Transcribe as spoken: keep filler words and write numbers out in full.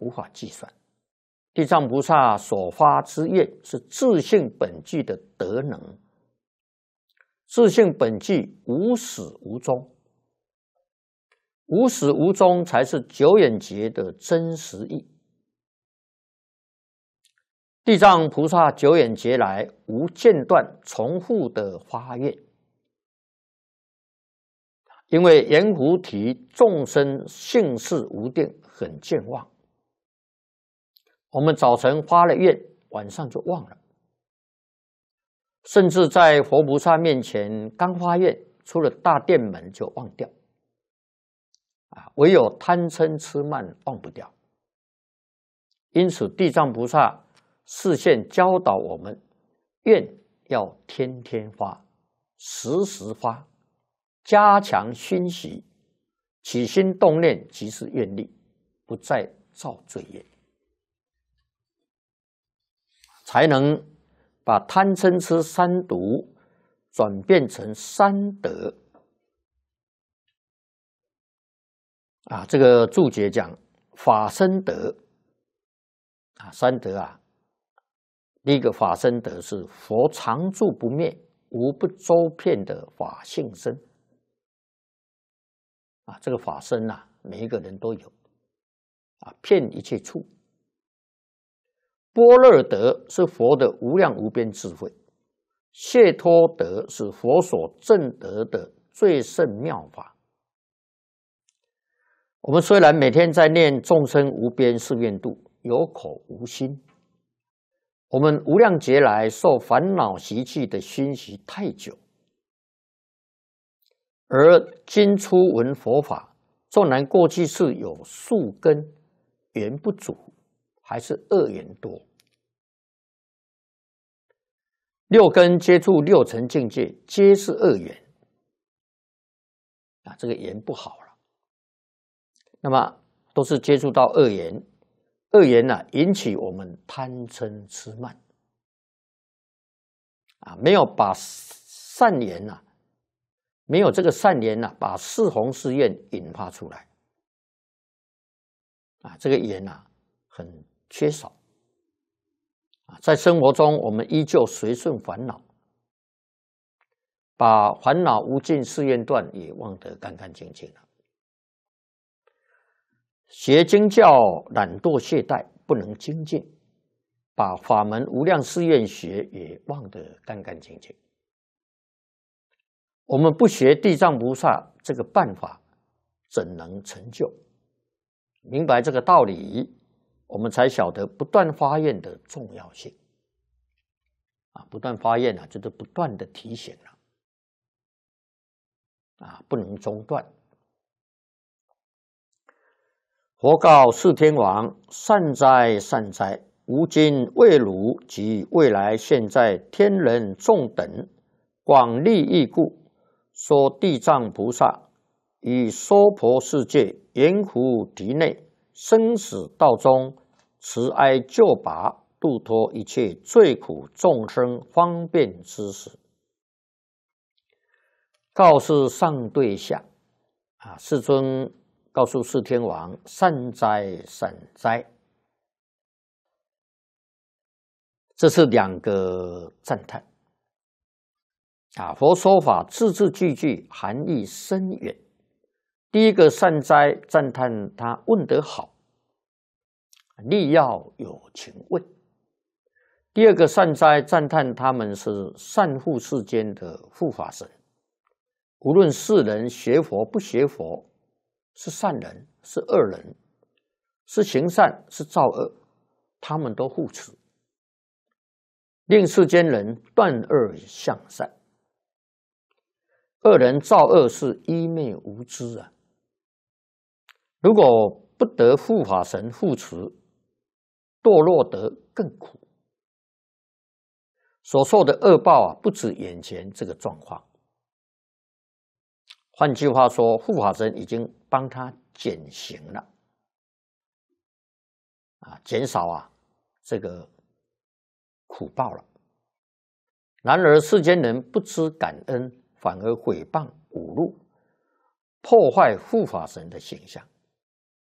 无法计算。地藏菩萨所发之愿是自性本具的德能，自性本具无始无终，无始无终才是九眼劫的真实义。地藏菩萨九眼劫来无间断重复的发愿，因为阎浮提众生性事无定，很健忘。我们早晨发了愿，晚上就忘了，甚至在佛菩萨面前刚发愿，出了大殿门就忘掉。啊，唯有贪嗔痴慢忘不掉。因此，地藏菩萨示现教导我们，愿要天天发，时时发，加强熏习，起心动念即是愿力，不再造罪业，才能把贪嗔痴三毒转变成三德。啊，这个注解讲法身德啊，三德啊，第一个法身德是佛常住不灭，无不周遍的法性身。啊，这个法身啊，每一个人都有，啊，遍一切处。般若德是佛的无量无边智慧，解脱德是佛所证得的最胜妙法。我们虽然每天在念众生无边誓愿度，有口无心，我们无量劫来受烦恼习气的熏习太久，而今初闻佛法，纵然过去是有树根，缘不足，还是恶缘多。六根接触六尘境界，皆是恶缘啊，这个缘不好了。那么都是接触到恶缘，恶缘呢、啊、引起我们贪嗔痴慢啊，没有把善缘啊，没有这个善缘啊，把四弘誓愿引发出来啊，这个缘啊很缺少啊，在生活中我们依旧随顺烦恼，把烦恼无尽誓愿断也忘得干干净净了。学经教懒惰懈怠，不能精进，把法门无量誓愿学也忘得干干净净。我们不学地藏菩萨这个办法，怎能成就？明白这个道理，我们才晓得不断发愿的重要性。啊，不断发愿啊，就是不断的提醒了，啊，不能中断。佛告释天王：善哉善哉！吾今为汝及未来现在天人众等广利益故，说地藏菩萨于娑婆世界阎浮提内生死道中慈哀救拔，度脱一切罪苦众生方便之时。告示上对下啊，世尊告诉释天王：善哉善哉！这是两个赞叹啊。佛说法字字句句含义深远。第一个善哉，赞叹他问得好，力要有情问。第二个善哉，赞叹他们是善护世间的护法神，无论世人学佛不学佛，是善人是恶人，是行善是造恶，他们都护持，令世间人断恶向善。恶人造恶是愚昧无知啊！如果不得护法神护持，堕落得更苦，所受的恶报啊，不止眼前这个状况。换句话说，护法神已经帮他减刑了，啊，减少啊这个苦报了。然而世间人不知感恩，反而毁谤侮辱，破坏护法神的形象。